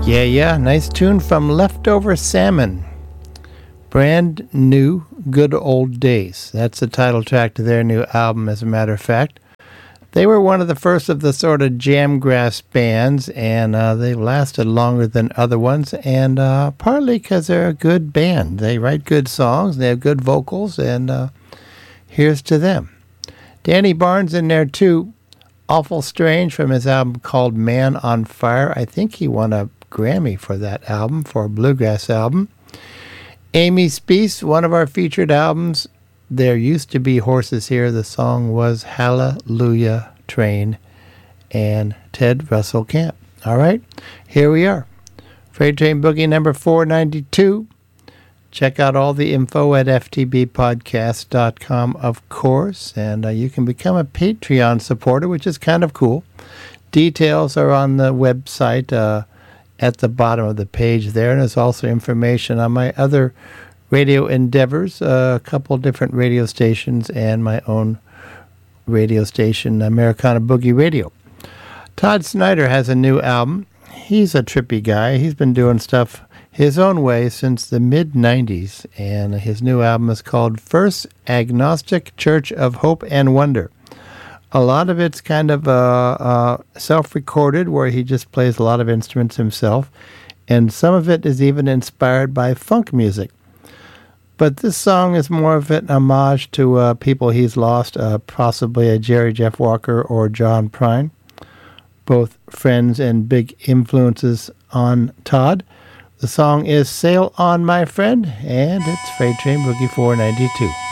Yeah, nice tune from Leftover Salmon. Brand New Good Old Days. That's the title track to their new album, as a matter of fact. They were one of the first of the sort of jamgrass bands, and they lasted longer than other ones, and partly because they're a good band. They write good songs, they have good vocals, and here's to them. Danny Barnes in there too. Awful Strange from his album called Man on Fire. I think he won a Grammy for that album, for a bluegrass album. Amy Speace, one of our featured albums. There Used to Be Horses Here. The song was Hallelujah Train, and Ted Russell Camp. All right, here we are. Freight Train Boogie number 492. Check out all the info at ftbpodcast.com, of course, and you can become a Patreon supporter, which is kind of cool. Details are on the website at the bottom of the page there, and there's also information on my other radio endeavors, a couple different radio stations, and my own radio station, Americana Boogie Radio. Todd Snyder has a new album. He's a trippy guy. He's been doing stuff his own way since the mid-90s, and his new album is called First Agnostic Church of Hope and Wonder. A lot of it's kind of self-recorded, where he just plays a lot of instruments himself, and some of it is even inspired by funk music. But this song is more of an homage to people he's lost, possibly a Jerry Jeff Walker or John Prine, both friends and big influences on Todd. The song is Sail On, My Friend, and it's Freight Train Boogie 492.